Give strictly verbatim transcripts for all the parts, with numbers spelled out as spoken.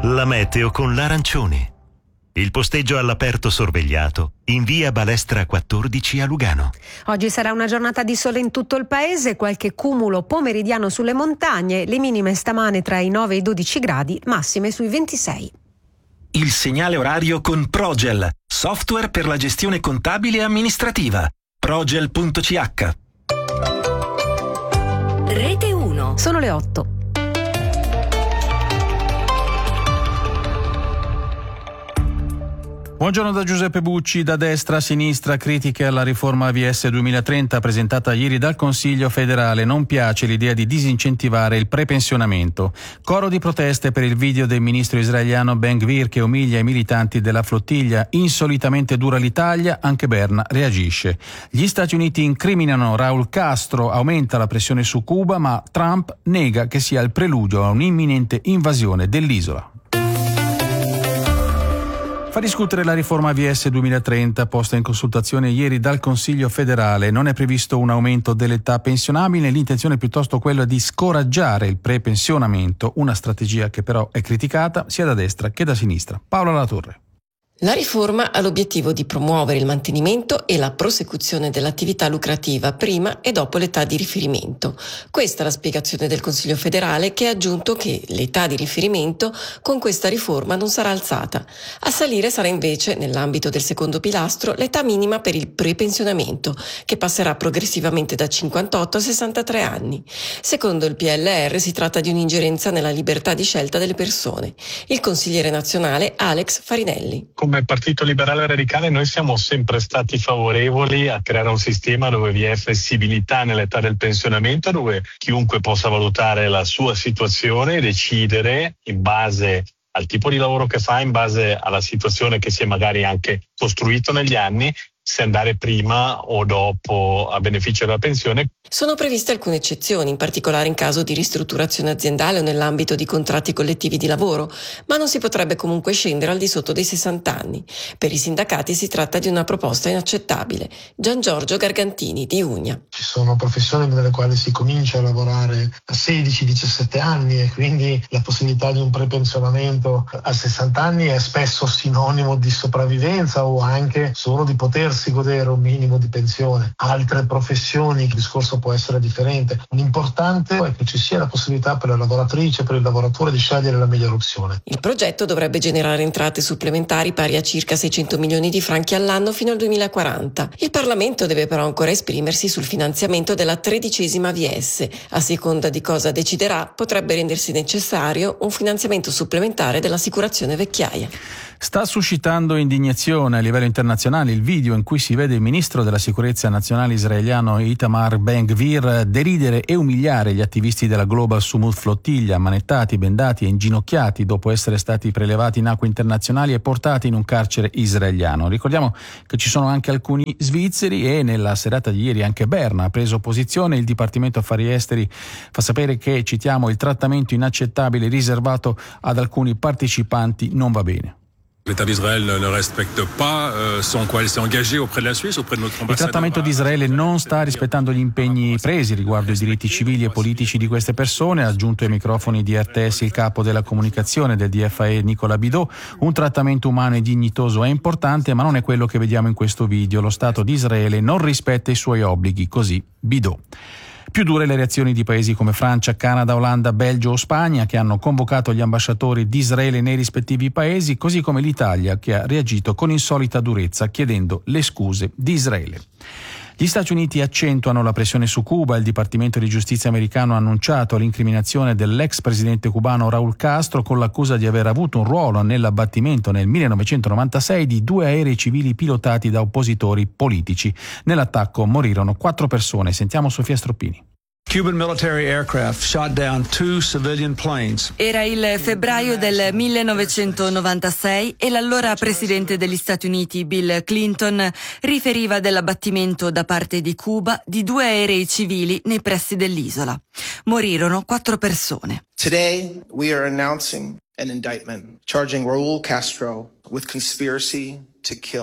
La meteo con l'arancione. Il posteggio all'aperto sorvegliato in via Balestra quattordici a Lugano. Oggi sarà una giornata di sole in tutto il paese, qualche cumulo pomeridiano sulle montagne, le minime stamane tra i nove e i dodici gradi, massime sui ventisei. Il segnale orario con Progel, software per la gestione contabile e amministrativa. Progel punto c h. Rete uno. Sono le otto. Buongiorno da Giuseppe Bucci. Da destra a sinistra critiche alla riforma A V S duemilatrenta presentata ieri dal Consiglio federale. Non piace l'idea di disincentivare il prepensionamento. Coro di proteste per il video del ministro israeliano Ben-Gvir che umilia i militanti della flottiglia. Insolitamente dura l'Italia, anche Berna reagisce. Gli Stati Uniti incriminano Raul Castro, aumenta la pressione su Cuba, ma Trump nega che sia il preludio a un'imminente invasione dell'isola. Fa discutere la riforma A V S duemilatrenta posta in consultazione ieri dal Consiglio federale. Non è previsto un aumento dell'età pensionabile, l'intenzione è piuttosto quella di scoraggiare il prepensionamento, una strategia che però è criticata sia da destra che da sinistra. Paola Latorre. La riforma ha l'obiettivo di promuovere il mantenimento e la prosecuzione dell'attività lucrativa prima e dopo l'età di riferimento. Questa è la spiegazione del Consiglio federale, che ha aggiunto che l'età di riferimento con questa riforma non sarà alzata. A salire sarà invece, nell'ambito del secondo pilastro, l'età minima per il prepensionamento, che passerà progressivamente da cinquantotto a sessantatré anni. Secondo il P L R si tratta di un'ingerenza nella libertà di scelta delle persone. Il consigliere nazionale Alex Farinelli. Come Partito Liberale Radicale noi siamo sempre stati favorevoli a creare un sistema dove vi è flessibilità nell'età del pensionamento, dove chiunque possa valutare la sua situazione e decidere in base al tipo di lavoro che fa, in base alla situazione che si è magari anche costruito negli anni, se andare prima o dopo a beneficio della pensione. Sono previste alcune eccezioni, in particolare in caso di ristrutturazione aziendale o nell'ambito di contratti collettivi di lavoro, ma non si potrebbe comunque scendere al di sotto dei sessanta anni. Per i sindacati si tratta di una proposta inaccettabile. Gian Giorgio Gargantini di Ugna. Ci sono professioni nelle quali si comincia a lavorare a sedici diciassette anni e quindi la possibilità di un prepensionamento a sessanta anni è spesso sinonimo di sopravvivenza o anche solo di potersi godere un minimo di pensione. Altre professioni il discorso può essere differente. L'importante è che ci sia la possibilità per la lavoratrice, per il lavoratore di scegliere la migliore opzione. Il progetto dovrebbe generare entrate supplementari pari a circa seicento milioni di franchi all'anno fino al duemilaquaranta. Il Parlamento deve però ancora esprimersi sul finanziamento della tredicesima A V S. A seconda di cosa deciderà, potrebbe rendersi necessario un finanziamento supplementare dell'assicurazione vecchiaia. Sta suscitando indignazione a livello internazionale il video in cui si vede il ministro della sicurezza nazionale israeliano Itamar Ben-Gvir deridere e umiliare gli attivisti della Global Sumud Flottiglia, ammanettati, bendati e inginocchiati dopo essere stati prelevati in acque internazionali e portati in un carcere israeliano. Ricordiamo che ci sono anche alcuni svizzeri e nella serata di ieri anche Berna ha preso posizione. Il Dipartimento Affari Esteri fa sapere che, citiamo, il trattamento inaccettabile riservato ad alcuni partecipanti non va bene. L'État d'Israël ne respecte pas son quoi elle s'est engagée auprès de la Suisse, auprès de notre ambassadeur. Il trattamento di Israele non sta rispettando gli impegni presi riguardo i diritti civili e politici di queste persone, ha aggiunto ai microfoni di R T S il capo della comunicazione del D F A E Nicola Bidot. Un trattamento umano e dignitoso è importante, ma non è quello che vediamo in questo video. Lo Stato di Israele non rispetta i suoi obblighi, così Bidot. Più dure le reazioni di paesi come Francia, Canada, Olanda, Belgio o Spagna, che hanno convocato gli ambasciatori di Israele nei rispettivi paesi, così come l'Italia, che ha reagito con insolita durezza chiedendo le scuse di Israele. Gli Stati Uniti accentuano la pressione su Cuba. Il Dipartimento di Giustizia americano ha annunciato l'incriminazione dell'ex presidente cubano Raul Castro con l'accusa di aver avuto un ruolo nell'abbattimento nel millenovecentonovantasei di due aerei civili pilotati da oppositori politici. Nell'attacco morirono quattro persone. Sentiamo Sofia Stroppini. Cuban military aircraft shot down two civilian planes. Era il febbraio del millenovecentonovantasei e l'allora presidente degli Stati Uniti Bill Clinton riferiva dell'abbattimento da parte di Cuba di due aerei civili nei pressi dell'isola. Morirono quattro persone. Today we are announcing an indictment charging Raul Castro with conspiracy to kill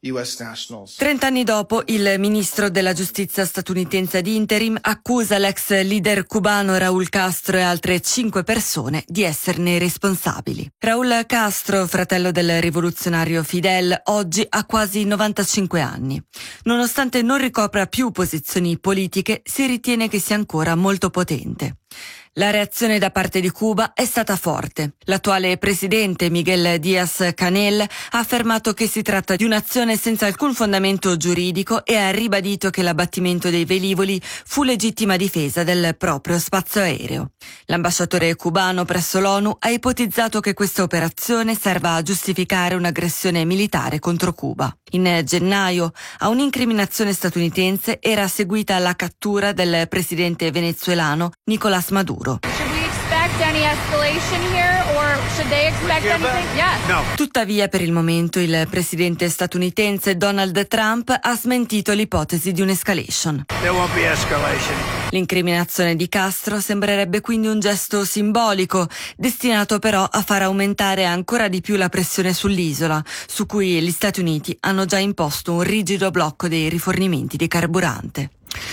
Trent'anni dopo, il ministro della giustizia statunitense ad interim accusa l'ex leader cubano Raúl Castro e altre cinque persone di esserne responsabili. Raúl Castro, fratello del rivoluzionario Fidel, oggi ha quasi novantacinque anni. Nonostante non ricopra più posizioni politiche, si ritiene che sia ancora molto potente. La reazione da parte di Cuba è stata forte. L'attuale presidente Miguel Díaz-Canel ha affermato che si tratta di un'azione senza alcun fondamento giuridico e ha ribadito che l'abbattimento dei velivoli fu legittima difesa del proprio spazio aereo. L'ambasciatore cubano presso l'ONU ha ipotizzato che questa operazione serva a giustificare un'aggressione militare contro Cuba. In gennaio, a un'incriminazione statunitense era seguita la cattura del presidente venezuelano Nicolás Maduro. Tuttavia, per il momento, il presidente statunitense Donald Trump ha smentito l'ipotesi di un'escalation. L'incriminazione di Castro sembrerebbe quindi un gesto simbolico, destinato però a far aumentare ancora di più la pressione sull'isola, su cui gli Stati Uniti hanno già imposto un rigido blocco dei rifornimenti di carburante.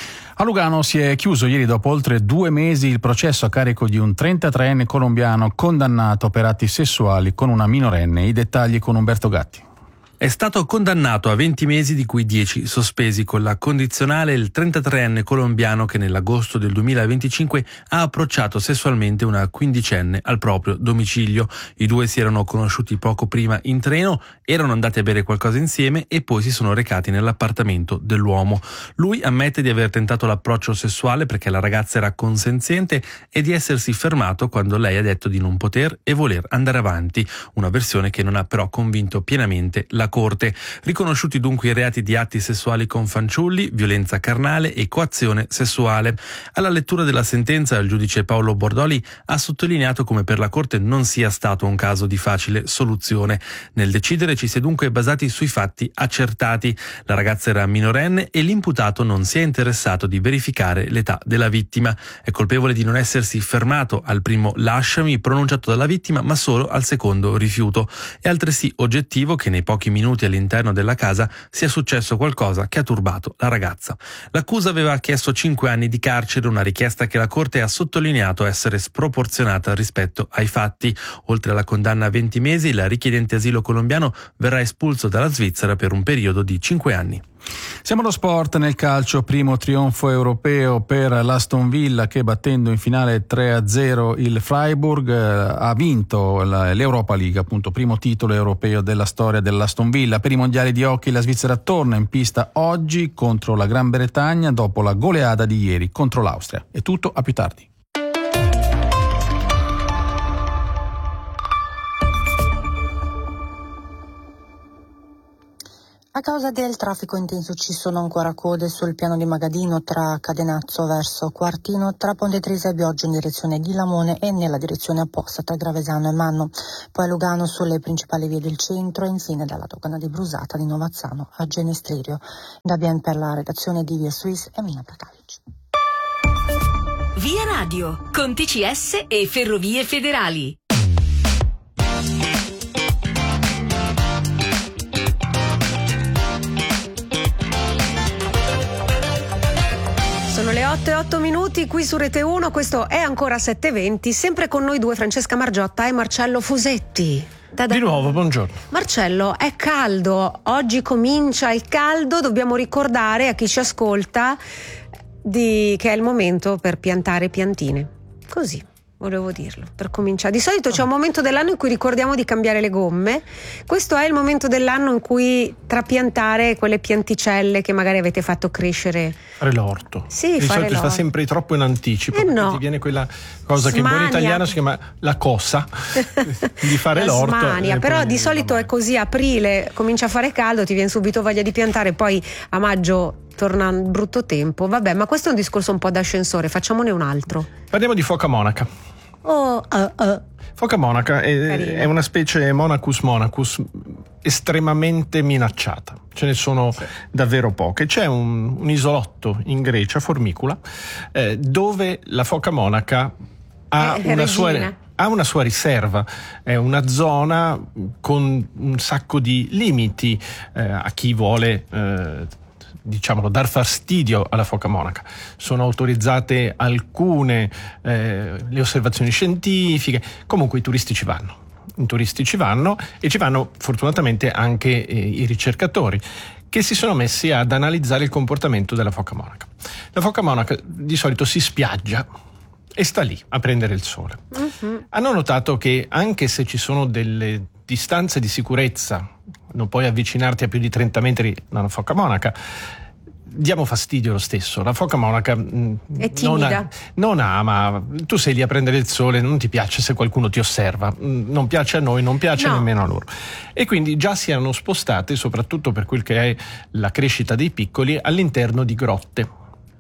A Lugano si è chiuso ieri, dopo oltre due mesi, il processo a carico di un trentatreenne colombiano condannato per atti sessuali con una minorenne. I dettagli con Umberto Gatti. È stato condannato a venti mesi, di cui dieci sospesi con la condizionale, il trentatreenne colombiano che nell'agosto del duemilaventicinque ha approcciato sessualmente una quindicenne al proprio domicilio. I due si erano conosciuti poco prima in treno, erano andati a bere qualcosa insieme e poi si sono recati nell'appartamento dell'uomo. Lui ammette di aver tentato l'approccio sessuale perché la ragazza era consenziente e di essersi fermato quando lei ha detto di non poter e voler andare avanti, una versione che non ha però convinto pienamente la Corte. Riconosciuti dunque i reati di atti sessuali con fanciulli, violenza carnale e coazione sessuale. Alla lettura della sentenza, il giudice Paolo Bordoli ha sottolineato come per la Corte non sia stato un caso di facile soluzione. Nel decidere ci si è dunque basati sui fatti accertati. La ragazza era minorenne e l'imputato non si è interessato di verificare l'età della vittima. È colpevole di non essersi fermato al primo lasciami pronunciato dalla vittima, ma solo al secondo rifiuto. È altresì oggettivo che nei pochi minuti all'interno della casa sia successo qualcosa che ha turbato la ragazza. L'accusa aveva chiesto cinque anni di carcere, una richiesta che la Corte ha sottolineato essere sproporzionata rispetto ai fatti. Oltre alla condanna a venti mesi, il richiedente asilo colombiano verrà espulso dalla Svizzera per un periodo di cinque anni. Siamo allo sport. Nel calcio, primo trionfo europeo per l'Aston Villa che, battendo in finale tre a zero il Freiburg, ha vinto l'Europa League, appunto primo titolo europeo della storia dell'Aston Villa. Per i mondiali di hockey la Svizzera torna in pista oggi contro la Gran Bretagna dopo la goleada di ieri contro l'Austria. È tutto, a più tardi. A causa del traffico intenso ci sono ancora code sul piano di Magadino tra Cadenazzo verso Quartino, tra Ponte Tresa e Bioggio in direzione di Lamone e nella direzione opposta tra Gravesano e Manno. Poi a Lugano sulle principali vie del centro e infine dalla dogana di Brusata di Novazzano a Genestrerio. Da Bien per la redazione di Via Suisse e Mina Prakavic. Via Radio con T C S e Ferrovie Federali. Sono le otto e otto minuti qui su Rete uno, questo è ancora sette e venti, sempre con noi due, Francesca Margiotta e Marcello Fusetti. Da-da. Di nuovo, buongiorno. Marcello, è caldo, oggi comincia il caldo, dobbiamo ricordare a chi ci ascolta di... che è il momento per piantare piantine, così. Volevo dirlo, per cominciare. Di solito c'è un momento dell'anno in cui ricordiamo di cambiare le gomme. Questo è il momento dell'anno in cui trapiantare quelle pianticelle che magari avete fatto crescere. Fare l'orto. Sì, di fare solito l'orto. Si fa sempre troppo in anticipo. Eh no. Ti viene quella cosa che in buon italiano si chiama la cossa di fare la l'orto. Smania, però di solito è così, aprile comincia a fare caldo, ti viene subito voglia di piantare, poi a maggio torna un brutto tempo. Vabbè, ma questo è un discorso un po' d'ascensore, facciamone un altro. Parliamo di foca monaca. Oh, uh, uh. Foca monaca è, è una specie Monachus monachus estremamente minacciata. Ce ne sono sì. davvero poche. C'è un, un isolotto in Grecia, Formicula, eh, dove la foca monaca ha è una regina. sua ha una sua riserva, è una zona con un sacco di limiti eh, a chi vuole eh, diciamolo, dar fastidio alla foca monaca. Sono autorizzate alcune eh, le osservazioni scientifiche, comunque i turisti ci vanno. I turisti ci vanno e ci vanno fortunatamente anche eh, i ricercatori, che si sono messi ad analizzare il comportamento della foca monaca. La foca monaca di solito si spiaggia e sta lì a prendere il sole. Uh-huh. Hanno notato che anche se ci sono delle distanze di sicurezza, non puoi avvicinarti a più di trenta metri da una foca monaca, diamo fastidio lo stesso. La foca monaca è timida, non, non ama, tu sei lì a prendere il sole, non ti piace se qualcuno ti osserva, non piace a noi, non piace no. nemmeno a loro, e quindi già si erano spostate, soprattutto per quel che è la crescita dei piccoli, all'interno di grotte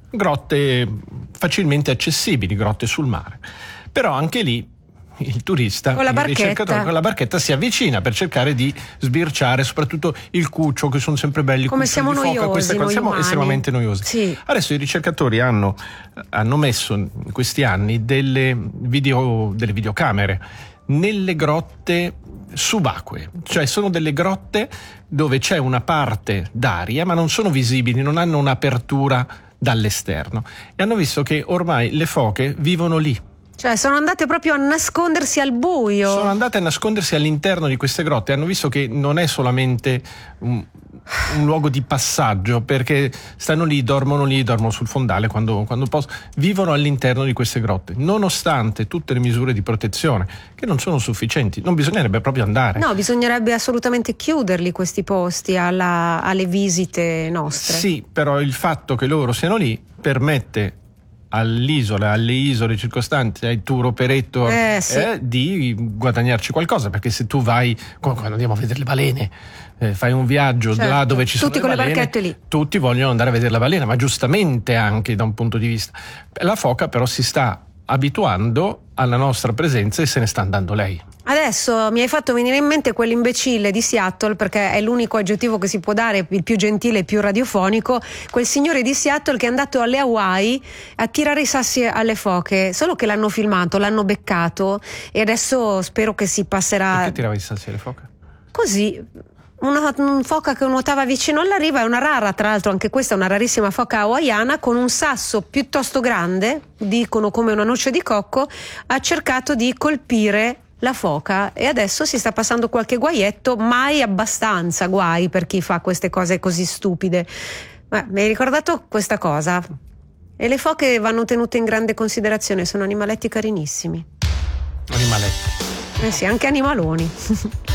grotte facilmente accessibili, grotte sul mare. Però anche lì il turista, con la il ricercatore con la barchetta si avvicina per cercare di sbirciare soprattutto il cuccio, che sono sempre belli, come siamo di foca, noiosi, queste cose, siamo umani. estremamente noiosi. Sì. Adesso i ricercatori hanno, hanno messo in questi anni delle, video, delle videocamere nelle grotte subacquee, cioè sono delle grotte dove c'è una parte d'aria ma non sono visibili, non hanno un'apertura dall'esterno, e hanno visto che ormai le foche vivono lì. Cioè sono andate proprio a nascondersi al buio. Sono andate a nascondersi all'interno di queste grotte. Hanno visto che non è solamente un, un luogo di passaggio, perché stanno lì, dormono lì, dormono sul fondale quando, quando possono. Vivono all'interno di queste grotte, nonostante tutte le misure di protezione, che non sono sufficienti. Non bisognerebbe proprio andare. No, bisognerebbe assolutamente chiuderli questi posti alla, alle visite nostre. Sì, però il fatto che loro siano lì permette all'isola, alle isole circostanti, ai tour operetto eh, sì. eh, di guadagnarci qualcosa, perché se tu vai, quando andiamo a vedere le balene, eh, fai un viaggio certo. là dove ci tutti sono le con balene, le barchette lì. Tutti vogliono andare a vedere la balena, ma giustamente anche da un punto di vista. La foca però si sta abituando alla nostra presenza e se ne sta andando lei. Adesso mi hai fatto venire in mente quell'imbecille di Seattle, perché è l'unico aggettivo che si può dare, il più gentile e più radiofonico, quel signore di Seattle che è andato alle Hawaii a tirare i sassi alle foche, solo che l'hanno filmato, l'hanno beccato e adesso spero che si passerà. Perché tirava i sassi alle foche? Così, una, una foca che nuotava vicino alla riva, è una rara, tra l'altro anche questa è una rarissima foca hawaiana, con un sasso piuttosto grande, dicono come una noce di cocco, ha cercato di colpire la foca e adesso si sta passando qualche guaietto, mai abbastanza guai per chi fa queste cose così stupide. Ma mi hai ricordato questa cosa, e le foche vanno tenute in grande considerazione, sono animaletti carinissimi. Animaletti. Eh sì, anche animaloni.